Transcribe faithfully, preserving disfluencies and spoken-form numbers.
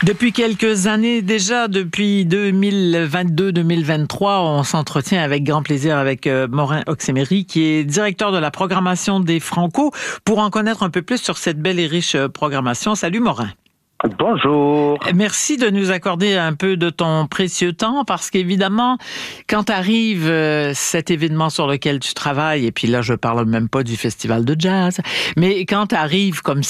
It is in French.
Depuis quelques années déjà, depuis deux mille vingt-deux deux mille vingt-trois, on s'entretient avec grand plaisir avec Morin Oxemerri, qui est directeur de la programmation des Franco, pour en connaître un peu plus sur cette belle et riche programmation. Salut Morin. Bonjour. Merci de nous accorder un peu de ton précieux temps, parce qu'évidemment, quand arrive euh, cet événement sur lequel tu travailles, et puis là, je parle même pas du festival de jazz, mais quand arrive comme